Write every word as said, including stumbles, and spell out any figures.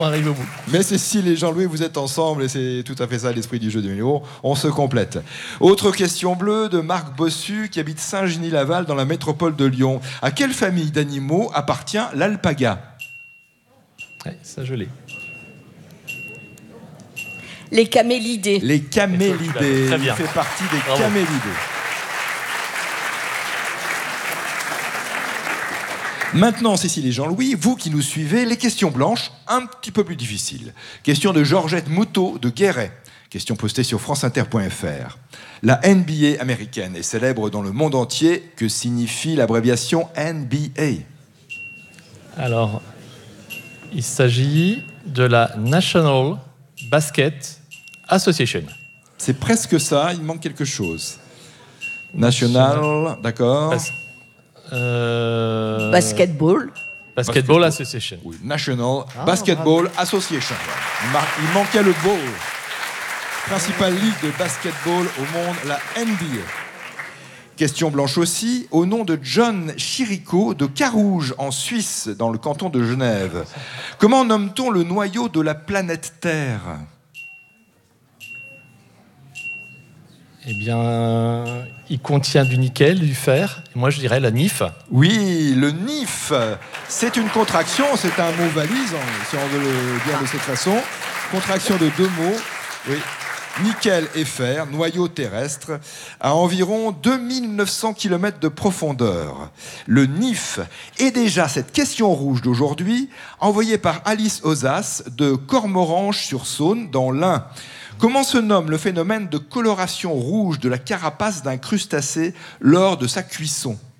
On arrive au bout. Mais Cécile et Jean-Louis, vous êtes ensemble et c'est tout à fait ça l'esprit du jeu de numéro. On se complète. Autre question bleue de Marc Bossu qui habite Saint-Genis-Laval dans la métropole de Lyon. À quelle famille d'animaux appartient l'alpaga ? Ouais, ça je l'ai. Les camélidés. Les camélidés. Très bien. Il fait partie des Bravo. camélidés. Maintenant, Cécile et Jean-Louis, vous qui nous suivez, les questions blanches, un petit peu plus difficiles. Question de Georgette Moutot de Guéret. Question postée sur franceinter point f r. La N B A américaine est célèbre dans le monde entier. Que signifie l'abréviation N B A ? Alors, il s'agit de la National Basket Association. C'est presque ça, il manque quelque chose. National, d'accord. Bas- euh, Basketball. Basketball Association. Oui, National Ah, Basketball Association. Il, mar- il manquait le ball. Principale ligue de basketball au monde, la N B A. Question blanche aussi, au nom de John Chirico de Carouge, en Suisse, dans le canton de Genève. Comment nomme-t-on le noyau de la planète Terre ? Eh bien, il contient du nickel, du fer. Et moi, je dirais la N I F. Oui, le N I F, c'est une contraction, c'est un mot valise, si on veut le dire de cette façon. Contraction de deux mots, oui. Nickel et fer, noyau terrestre, à environ deux mille neuf cents kilomètres de profondeur. Le N I F est déjà cette question rouge d'aujourd'hui, envoyée par Alice Ozas de Cormoranche-sur-Saône, dans l'Ain. Comment se nomme le phénomène de coloration rouge de la carapace d'un crustacé lors de sa cuisson ?